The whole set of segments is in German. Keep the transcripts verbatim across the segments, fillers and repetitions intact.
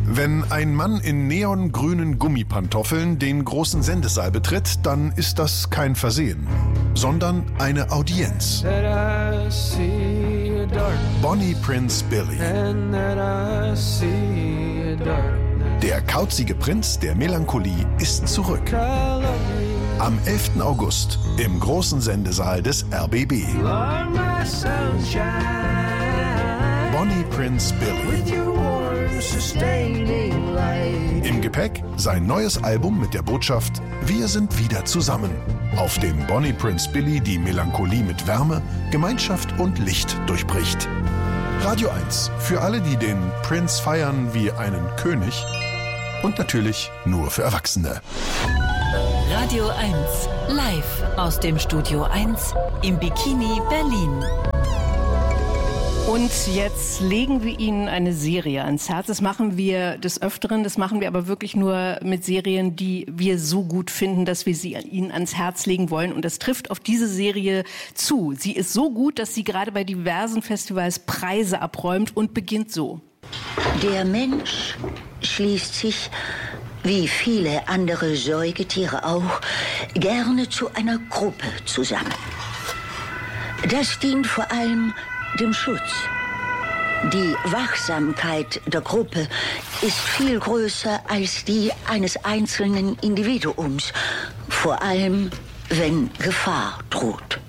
Wenn ein Mann in neongrünen Gummipantoffeln den großen Sendesaal betritt, dann ist das kein Versehen, sondern eine Audienz. Bonnie Prince Billy. Der kauzige Prinz der Melancholie ist zurück. Am elften August im großen Sendesaal des R B B. Bonnie Prince Billy. Im Gepäck sein neues Album mit der Botschaft Wir sind wieder zusammen, auf dem Bonnie Prince Billy die Melancholie mit Wärme, Gemeinschaft und Licht durchbricht. Radio eins für alle, die den Prince feiern wie einen König und natürlich nur für Erwachsene. Radio eins, live aus dem Studio eins im Bikini Berlin. Und jetzt legen wir Ihnen eine Serie ans Herz. Das machen wir des Öfteren, das machen wir aber wirklich nur mit Serien, die wir so gut finden, dass wir sie Ihnen ans Herz legen wollen. Und das trifft auf diese Serie zu. Sie ist so gut, dass sie gerade bei diversen Festivals Preise abräumt und beginnt so. Der Mensch schließt sich, wie viele andere Säugetiere auch, gerne zu einer Gruppe zusammen. Das dient vor allem dem Schutz. Die Wachsamkeit der Gruppe ist viel größer als die eines einzelnen Individuums, vor allem wenn Gefahr droht.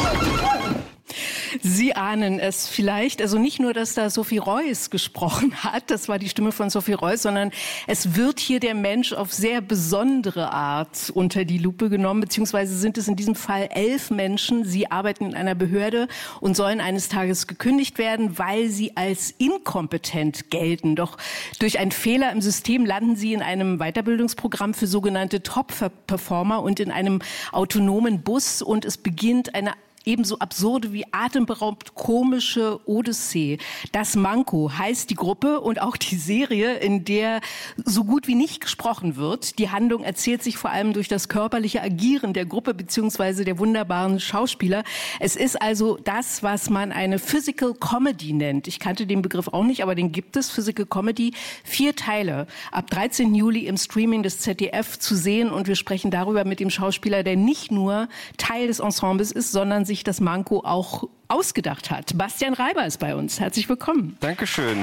Sie ahnen es vielleicht, also nicht nur, dass da Sophie Reuss gesprochen hat, das war die Stimme von Sophie Reuss, sondern es wird hier der Mensch auf sehr besondere Art unter die Lupe genommen, beziehungsweise sind es in diesem Fall elf Menschen. Sie arbeiten in einer Behörde und sollen eines Tages gekündigt werden, weil sie als inkompetent gelten. Doch durch einen Fehler im System landen sie in einem Weiterbildungsprogramm für sogenannte Top-Performer und in einem autonomen Bus und es beginnt eine ebenso absurde wie atemberaubend komische Odyssee. Das Manko heißt die Gruppe und auch die Serie, in der so gut wie nicht gesprochen wird. Die Handlung erzählt sich vor allem durch das körperliche Agieren der Gruppe bzw. der wunderbaren Schauspieler. Es ist also das, was man eine Physical Comedy nennt. Ich kannte den Begriff auch nicht, aber den gibt es, Physical Comedy. Vier Teile, ab dreizehnten Juli im Streaming des Z D F zu sehen und wir sprechen darüber mit dem Schauspieler, der nicht nur Teil des Ensembles ist, sondern sich das Manko auch ausgedacht hat. Bastian Reiber ist bei uns. Herzlich willkommen. Dankeschön.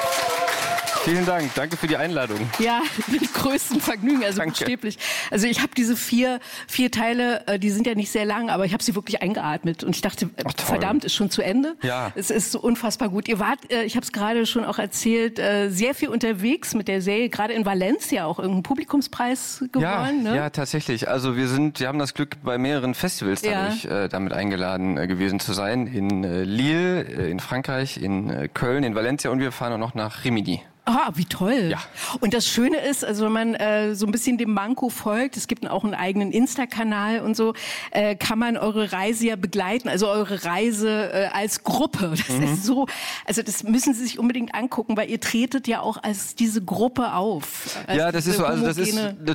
Vielen Dank. Danke für die Einladung. Ja, mit größtem Vergnügen, also Danke. buchstäblich. Also ich habe diese vier, vier Teile, die sind ja nicht sehr lang, aber ich habe sie wirklich eingeatmet und ich dachte, Ach, verdammt, ist schon zu Ende. Ja. Es ist so unfassbar gut. Ihr wart, ich habe es gerade schon auch erzählt, sehr viel unterwegs mit der Serie, gerade in Valencia auch irgendeinen Publikumspreis gewonnen. Ja, ne? ja, tatsächlich. Also wir sind, wir haben das Glück, bei mehreren Festivals dadurch ja. äh, damit eingeladen äh, gewesen zu sein. In äh, Lille, äh, in Frankreich, in äh, Köln, in Valencia und wir fahren auch noch nach Rimini. Ah, wie toll. Ja. Und das Schöne ist, also wenn man äh, so ein bisschen dem Manko folgt, es gibt auch einen eigenen Insta-Kanal und so, äh, kann man eure Reise ja begleiten, also eure Reise äh, als Gruppe. Das mhm. ist so, also das müssen Sie sich unbedingt angucken, weil ihr tretet ja auch als diese Gruppe auf. Ja, das ist so, also das ist eine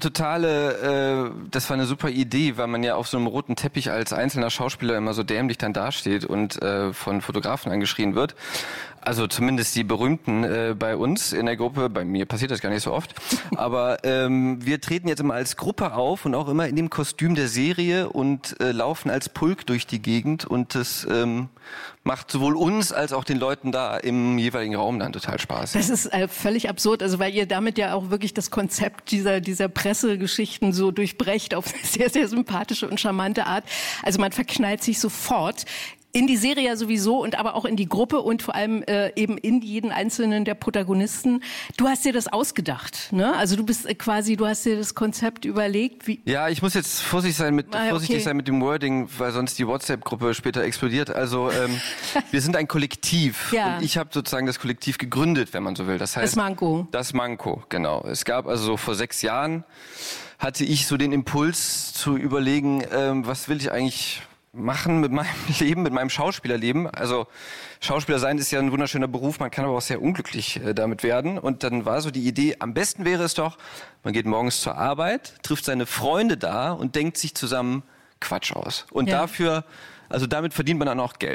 totale, äh, das war eine super Idee, weil man ja auf so einem roten Teppich als einzelner Schauspieler immer so dämlich dann dasteht und äh, von Fotografen angeschrien wird. Also zumindest die Berühmten äh, bei uns in der Gruppe, bei mir passiert das gar nicht so oft, aber ähm, wir treten jetzt immer als Gruppe auf und auch immer in dem Kostüm der Serie und äh, laufen als Pulk durch die Gegend und das ähm, macht sowohl uns als auch den Leuten da im jeweiligen Raum dann total Spaß. Das ist äh, völlig absurd, also weil ihr damit ja auch wirklich das Konzept dieser, dieser Pressegeschichten so durchbrecht auf eine sehr, sehr sympathische und charmante Art. Also man verknallt sich sofort in die Serie ja sowieso und aber auch in die Gruppe und vor allem äh, eben in jeden einzelnen der Protagonisten. Du hast dir das ausgedacht, ne? Also du bist äh, quasi, du hast dir das Konzept überlegt. Wie ja, ich muss jetzt vorsichtig sein mit, ah, okay. vorsichtig sein mit dem Wording, weil sonst die WhatsApp-Gruppe später explodiert. Also ähm, wir sind ein Kollektiv ja. und ich habe sozusagen das Kollektiv gegründet, wenn man so will. Das heißt das Manko. Das Manko, genau. Es gab also so vor sechs Jahren hatte ich so den Impuls zu überlegen, ähm, was will ich eigentlich machen mit meinem Leben, mit meinem Schauspielerleben. Also Schauspieler sein ist ja ein wunderschöner Beruf, man kann aber auch sehr unglücklich äh, damit werden. Und dann war so die Idee, am besten wäre es doch, man geht morgens zur Arbeit, trifft seine Freunde da und denkt sich zusammen Quatsch aus. Und ja. dafür, also damit verdient man dann auch Geld.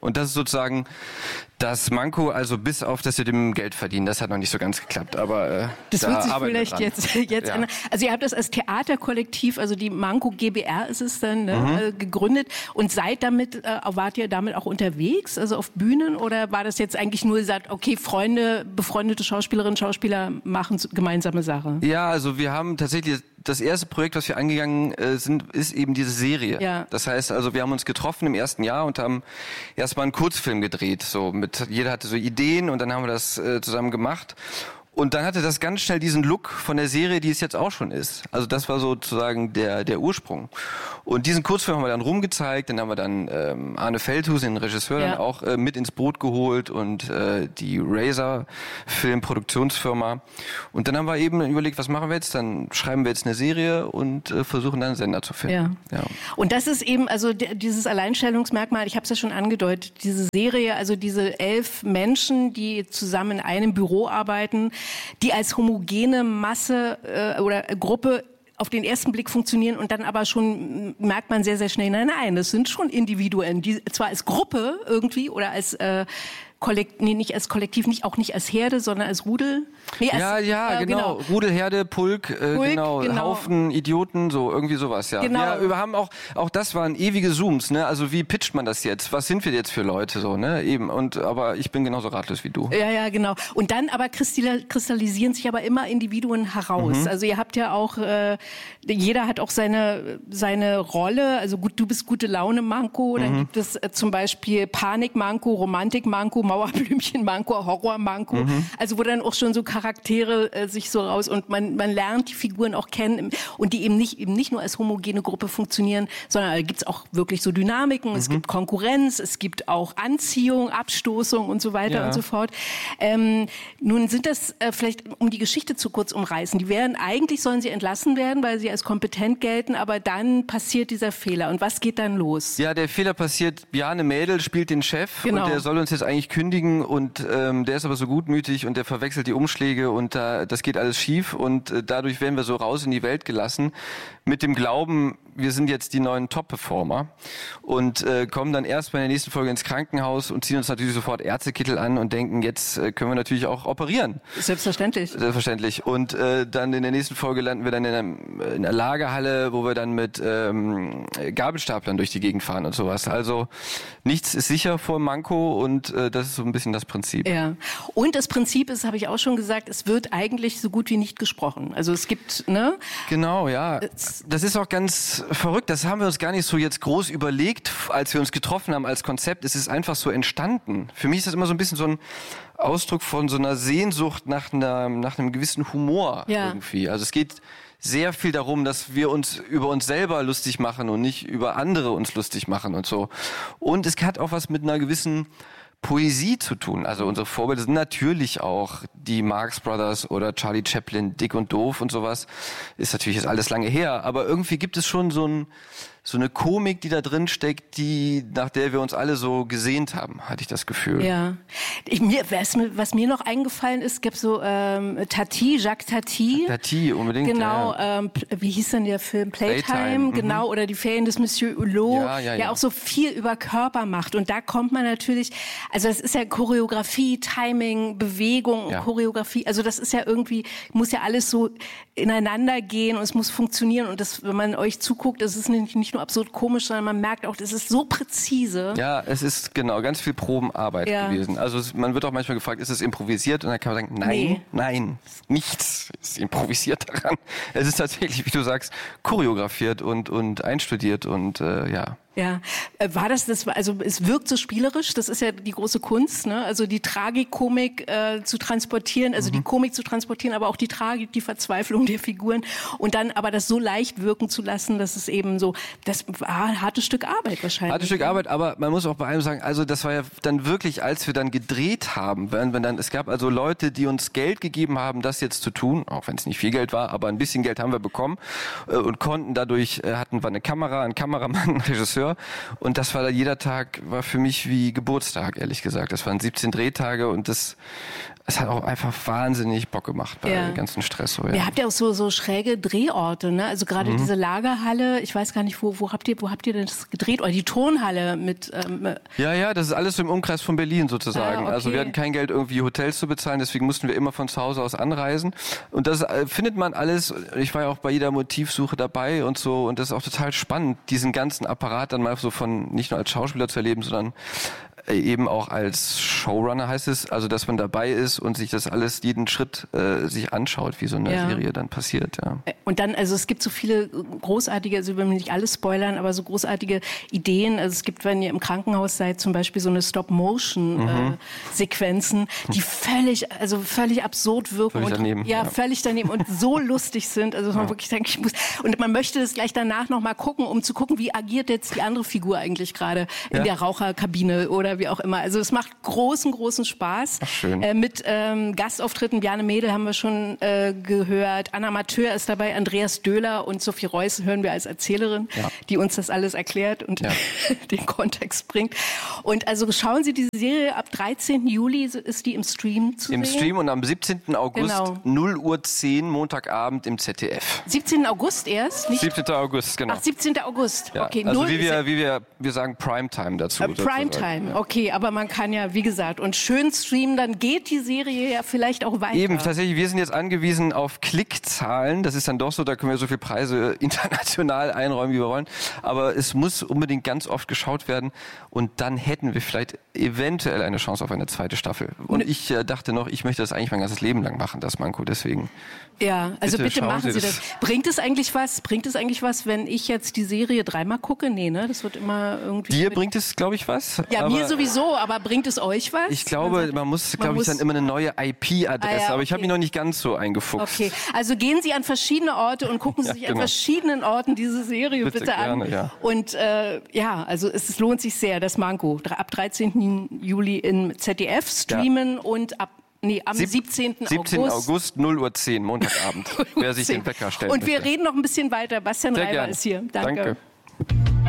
Und das ist sozusagen das Manko, also bis auf, dass wir dem Geld verdienen. Das hat noch nicht so ganz geklappt, aber äh, das da wird sich arbeiten vielleicht wir jetzt, jetzt ja. ändern. Also ihr habt das als Theaterkollektiv, also die Manko GbR ist es dann, ne, mhm. äh, gegründet und seid damit, äh, wart ihr damit auch unterwegs, also auf Bühnen, oder war das jetzt eigentlich nur gesagt, okay, Freunde, befreundete Schauspielerinnen, Schauspieler machen gemeinsame Sache? Ja, also wir haben tatsächlich das erste Projekt, was wir angegangen äh, sind, ist eben diese Serie. Ja. Das heißt, also wir haben uns getroffen im ersten Jahr und haben erstmal einen Kurzfilm gedreht. So mit, jeder hatte so Ideen und dann haben wir das äh, zusammen gemacht. Und dann hatte das ganz schnell diesen Look von der Serie, die es jetzt auch schon ist. Also das war sozusagen der der Ursprung. Und diesen Kurzfilm haben wir dann rumgezeigt, dann haben wir dann ähm, Arne Feldhus, den Regisseur, ja. dann auch äh, mit ins Boot geholt und äh, die Razor Filmproduktionsfirma. Und dann haben wir eben überlegt, was machen wir jetzt? Dann schreiben wir jetzt eine Serie und äh, versuchen dann einen Sender zu finden. Ja. Ja. Und das ist eben also d- dieses Alleinstellungsmerkmal, ich habe es ja schon angedeutet, diese Serie, also diese elf Menschen, die zusammen in einem Büro arbeiten, die als homogene Masse äh, oder Gruppe auf den ersten Blick funktionieren und dann aber schon merkt man sehr, sehr schnell, nein, nein, das sind schon Individuen, die zwar als Gruppe irgendwie oder als äh, Kollekt, nee, nicht als Kollektiv, nicht, auch nicht als Herde, sondern als Rudel. Nee, als, ja, ja, äh, genau. genau. Rudel, Herde, Pulk, äh, Pulk genau. genau. Haufen, Idioten, so irgendwie sowas, ja. Genau. Ja, wir haben auch, auch das waren ewige Zooms, ne? Also wie pitcht man das jetzt? Was sind wir jetzt für Leute, so, ne? Eben. Und, aber ich bin genauso ratlos wie du. Ja, ja, genau. Und dann aber kristallisieren sich aber immer Individuen heraus. Mhm. Also ihr habt ja auch, äh, jeder hat auch seine, seine Rolle. Also gut, du bist gute Laune Manko, dann mhm. gibt es äh, zum Beispiel Panik Manko, Romantik Manko, Mauerblümchen Manko, Horror Manko. Mhm. Also wo dann auch schon so Charaktere äh, sich so raus und man, man lernt die Figuren auch kennen und die eben nicht, eben nicht nur als homogene Gruppe funktionieren, sondern da gibt es auch wirklich so Dynamiken, mhm. es gibt Konkurrenz, es gibt auch Anziehung, Abstoßung und so weiter ja. und so fort. Ähm, nun sind das äh, vielleicht, um die Geschichte zu kurz umreißen, die werden, eigentlich sollen sie entlassen werden, weil sie als kompetent gelten, aber dann passiert dieser Fehler. Und was geht dann los? Ja, der Fehler passiert, Bjarne Mädel spielt den Chef genau. und der soll uns jetzt eigentlich kündigen und ähm, der ist aber so gutmütig und der verwechselt die Umschläge und da, das geht alles schief und äh, dadurch werden wir so raus in die Welt gelassen mit dem Glauben, wir sind jetzt die neuen Top-Performer und äh, kommen dann erst bei der nächsten Folge ins Krankenhaus und ziehen uns natürlich sofort Ärztekittel an und denken, jetzt äh, können wir natürlich auch operieren. Selbstverständlich. Selbstverständlich. Und äh, dann in der nächsten Folge landen wir dann in einer, in einer Lagerhalle, wo wir dann mit ähm, Gabelstaplern durch die Gegend fahren und sowas. Also nichts ist sicher vor Manko und äh, das ist so ein bisschen das Prinzip. Ja. Und das Prinzip ist, habe ich auch schon gesagt, es wird eigentlich so gut wie nicht gesprochen. Also es gibt, ne? Genau, ja. Das ist auch ganz verrückt. Das haben wir uns gar nicht so jetzt groß überlegt, als wir uns getroffen haben als Konzept. Es ist einfach so entstanden. Für mich ist das immer so ein bisschen so ein Ausdruck von so einer Sehnsucht nach einer, nach einem gewissen Humor ja. irgendwie. Also es geht sehr viel darum, dass wir uns über uns selber lustig machen und nicht über andere uns lustig machen und so. Und es hat auch was mit einer gewissen Poesie zu tun. Also unsere Vorbilder sind natürlich auch die Marx Brothers oder Charlie Chaplin, Dick und Doof und sowas. Ist natürlich jetzt alles lange her, aber irgendwie gibt es schon so ein so eine Komik, die da drin steckt, die, nach der wir uns alle so gesehnt haben, hatte ich das Gefühl. Ja. Ich, mir, was, mir, was mir noch eingefallen ist, gab so ähm, Tati, Jacques Tati. Tati, unbedingt. Genau, ja. ähm, wie hieß denn der Film? Playtime, Playtime. genau, mhm. oder die Ferien des Monsieur Hulot, ja, ja, der ja. auch so viel über Körper macht. Und da kommt man natürlich, also das ist ja Choreografie, Timing, Bewegung, ja. Choreografie, also das ist ja irgendwie, muss ja alles so ineinander gehen und es muss funktionieren. Und das, wenn man euch zuguckt, das ist nicht, nicht nur absurd komisch, sondern man merkt auch, das ist so präzise. Ja, es ist genau ganz viel Probenarbeit ja. gewesen. Also es, man wird auch manchmal gefragt, ist es improvisiert? Und dann kann man sagen, nein, nee. nein, nichts ist improvisiert daran. Es ist tatsächlich, wie du sagst, choreografiert und und einstudiert und äh, ja. Ja, war das, das war, also es wirkt so spielerisch, das ist ja die große Kunst, ne? Also die Tragikomik äh, zu transportieren, also mhm. die Komik zu transportieren, aber auch die Tragik, die Verzweiflung der Figuren und dann aber das so leicht wirken zu lassen, dass es eben so, das war ein hartes Stück Arbeit wahrscheinlich. Hartes Stück Arbeit, aber man muss auch bei einem sagen, also das war ja dann wirklich, als wir dann gedreht haben, wenn, wenn dann, es gab also Leute, die uns Geld gegeben haben, das jetzt zu tun, auch wenn es nicht viel Geld war, aber ein bisschen Geld haben wir bekommen äh, und konnten dadurch, äh, hatten wir eine Kamera, einen Kameramann, einen Regisseur, Abenteuer. Und das war jeder Tag war für mich wie Geburtstag, ehrlich gesagt. Das waren siebzehn Drehtage und das es hat auch einfach wahnsinnig Bock gemacht bei ja. dem ganzen Stress. So, ja. Ihr habt ja auch so, so schräge Drehorte, ne? Also gerade mhm. diese Lagerhalle, ich weiß gar nicht, wo, wo habt ihr, wo habt ihr denn das gedreht? Oder die Turnhalle mit... Ähm ja, ja, das ist alles im Umkreis von Berlin sozusagen. Ah, okay. Also wir hatten kein Geld, irgendwie Hotels zu bezahlen, deswegen mussten wir immer von zu Hause aus anreisen. Und das äh, findet man alles, ich war ja auch bei jeder Motivsuche dabei und so, und das ist auch total spannend, diesen ganzen Apparat dann mal so von, nicht nur als Schauspieler zu erleben, sondern eben auch als Showrunner heißt es, also dass man dabei ist und sich das alles jeden Schritt äh, sich anschaut, wie so eine ja. Serie dann passiert. Ja. Und dann, also es gibt so viele großartige, also wir wollen nicht alles spoilern, aber so großartige Ideen. Also es gibt, wenn ihr im Krankenhaus seid, zum Beispiel so eine Stop-Motion-Sequenzen, mhm. äh, die völlig, also völlig absurd wirken. Völlig und, daneben. Ja, ja, völlig daneben und so lustig sind. Also man ja. wirklich denkt, ich muss, und man möchte das gleich danach noch mal gucken, um zu gucken, wie agiert jetzt die andere Figur eigentlich gerade in ja. der Raucherkabine oder wie auch immer. Also es macht großen, großen Spaß. Ach, schön. Äh, mit ähm, Gastauftritten, Bjarne Mädel haben wir schon äh, gehört, Anna Matheur ist dabei, Andreas Döhler und Sophie Reuss hören wir als Erzählerin, ja. die uns das alles erklärt und ja. den Kontext bringt. Und also schauen Sie diese Serie, ab dreizehnten Juli ist die im Stream zu Im sehen. Im Stream und am siebzehnten August, genau. null Uhr zehn, Montagabend im Z D F. siebzehnten August erst? Nicht? siebzehnten August, genau. Ach, siebzehnten August. Ja. Okay, also wie wir, wie wir, wir sagen Primetime dazu. Uh, Primetime, ja. okay, aber man kann ja, wie gesagt, und schön streamen, dann geht die Serie ja vielleicht auch weiter. Eben, tatsächlich, wir sind jetzt angewiesen auf Klickzahlen. Das ist dann doch so, da können wir so viele Preise international einräumen, wie wir wollen. Aber es muss unbedingt ganz oft geschaut werden und dann hätten wir vielleicht eventuell eine Chance auf eine zweite Staffel. Und ich äh, dachte noch, ich möchte das eigentlich mein ganzes Leben lang machen, das Manko, deswegen. Ja, also bitte, bitte machen Sie das. das. Bringt es eigentlich was? Bringt es eigentlich was, wenn ich jetzt die Serie dreimal gucke? Nee, ne? Das wird immer irgendwie... Dir bringt es, glaube ich, was. Ja, mir sowieso, aber bringt es euch was? Ich glaube, man muss, glaube ich, dann immer eine neue I P-Adresse, ah, ja, okay. aber ich habe mich noch nicht ganz so eingefuchst. Okay, also gehen Sie an verschiedene Orte und gucken Sie sich ja, genau. an verschiedenen Orten diese Serie bitte, bitte gerne, an. Ja. Und äh, ja, also es, es lohnt sich sehr, das Manko. Ab dreizehnten Juli im Z D F streamen ja. und ab Nee, am siebzehnten August. siebzehnten August, null Uhr zehn, Montagabend, wer sich den Wecker stellt. Und wir reden noch ein bisschen weiter. Bastian Reiber ist hier. Danke. Danke.